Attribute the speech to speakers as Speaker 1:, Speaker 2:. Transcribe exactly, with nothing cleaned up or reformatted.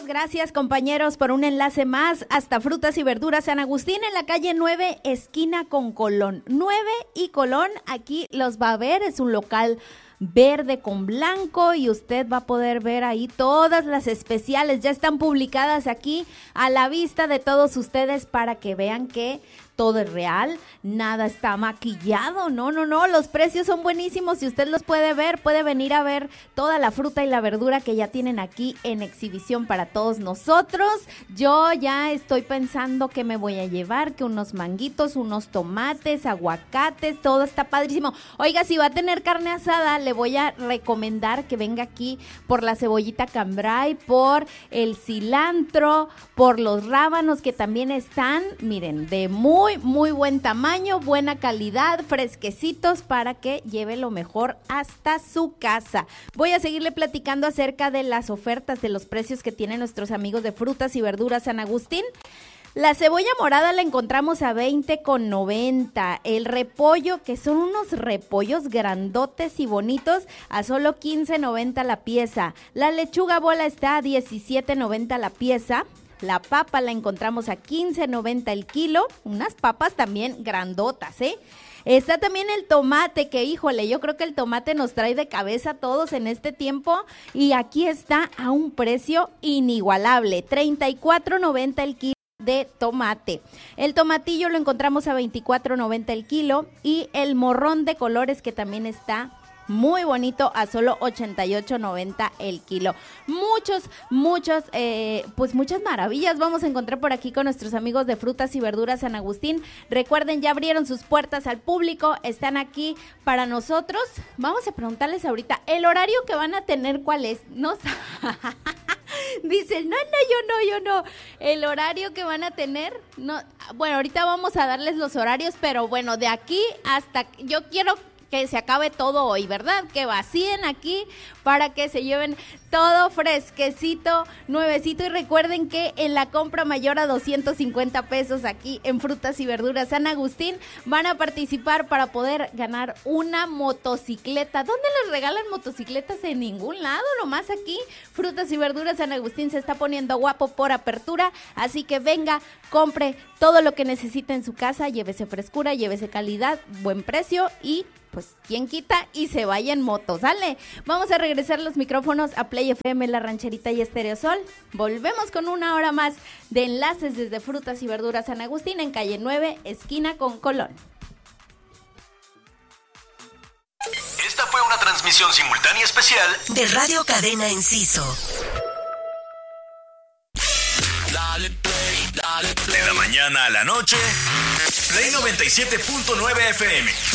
Speaker 1: Muchas gracias, compañeros, por un enlace más hasta Frutas y Verduras San Agustín en la calle nueve, esquina con Colón. nueve y Colón, aquí los va a ver, es un local verde con blanco y usted va a poder ver ahí todas las especiales, ya están publicadas aquí a la vista de todos ustedes para que vean que todo es real, nada está maquillado, no, no, no, los precios son buenísimos y usted los puede ver, puede venir a ver toda la fruta y la verdura que ya tienen aquí en exhibición para todos nosotros. Yo ya estoy pensando que me voy a llevar, que unos manguitos, unos tomates, aguacates, todo está padrísimo. Oiga, si va a tener carne asada, le voy a recomendar que venga aquí por la cebollita cambray, por el cilantro, por los rábanos que también están, miren, de muy Muy, muy buen tamaño, buena calidad, fresquecitos para que lleve lo mejor hasta su casa. Voy a seguirle platicando acerca de las ofertas, de los precios que tienen nuestros amigos de Frutas y Verduras San Agustín. La cebolla morada la encontramos a veinte con noventa. El repollo, que son unos repollos grandotes y bonitos, a solo quince noventa la pieza. La lechuga bola está a diecisiete noventa la pieza. La papa la encontramos a quince noventa el kilo, unas papas también grandotas, ¿eh? Está también el tomate, que híjole, yo creo que el tomate nos trae de cabeza a todos en este tiempo y aquí está a un precio inigualable, treinta y cuatro noventa el kilo de tomate. El tomatillo lo encontramos a veinticuatro noventa el kilo y el morrón de colores, que también está muy bonito, a solo ochenta y ocho noventa el kilo. Muchos, muchos, eh, pues muchas maravillas vamos a encontrar por aquí con nuestros amigos de Frutas y Verduras San Agustín. Recuerden, ya abrieron sus puertas al público, están aquí para nosotros. Vamos a preguntarles ahorita el horario que van a tener, ¿cuál es? No Dicen, no, no, yo no, yo no. El horario que van a tener, no. Bueno, ahorita vamos a darles los horarios, pero bueno, de aquí hasta, yo quiero que se acabe todo hoy, ¿verdad? Que vacíen aquí para que se lleven todo fresquecito, nuevecito. Y recuerden que en la compra mayor a doscientos cincuenta pesos aquí en Frutas y Verduras San Agustín van a participar para poder ganar una motocicleta. ¿Dónde les regalan motocicletas? En ningún lado, nomás aquí. Frutas y Verduras San Agustín se está poniendo guapo por apertura, así que venga, compre todo lo que necesita en su casa, llévese frescura, llévese calidad, buen precio y pues quién quita y se vaya en moto, ¿sale? Vamos a regresar los micrófonos a Play F M, La Rancherita y Estéreo Sol. Volvemos con una hora más de enlaces desde Frutas y Verduras San Agustín en calle nueve, esquina con Colón.
Speaker 2: Esta fue una transmisión simultánea especial
Speaker 3: de Radio Cadena Enciso.
Speaker 2: Dale play, dale play. De la mañana a la noche, Play noventa y siete punto nueve F M.